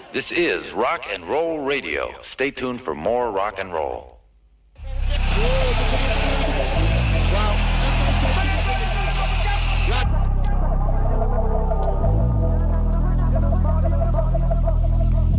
This is Rock and Roll Radio. Stay tuned for more rock and roll.